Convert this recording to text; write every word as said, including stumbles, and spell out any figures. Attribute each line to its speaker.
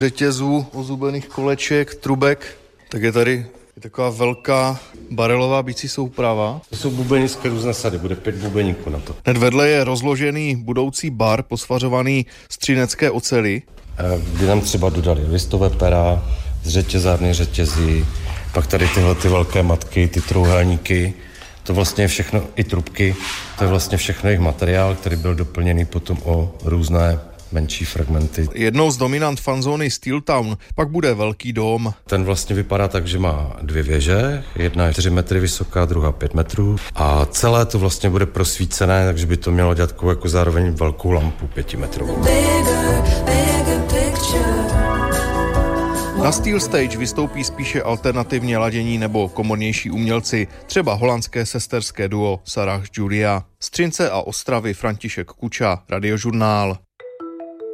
Speaker 1: řetězů, ozubených koleček, trubek, tak je tady je taková velká barelová bicí souprava.
Speaker 2: To jsou bubenické různé sady, bude pět bubeníků na to.
Speaker 1: Hned vedle je rozložený budoucí bar posvařovaný z třinecké oceli.
Speaker 2: Kdy nám třeba dodali listové pera, z řetězárny řetězí, pak tady tyhle ty velké matky, ty trouhelníky, to vlastně je všechno, i trubky, to je vlastně všechno jejich materiál, který byl doplněný potom o různé menší fragmenty.
Speaker 1: Jednou z dominant fanzóny Steel Town pak bude velký dom.
Speaker 2: Ten vlastně vypadá tak, že má dvě věže, jedna je čtyři metry vysoká, druhá pět metrů a celé to vlastně bude prosvícené, takže by to mělo dělat takovou jako zároveň velkou lampu pětimetrovou.
Speaker 1: Na Steel Stage vystoupí spíše alternativně ladění nebo komornější umělci, třeba holandské sesterské duo Sarah Julia. Z Třince a Ostravy František Kuča, Radiožurnál.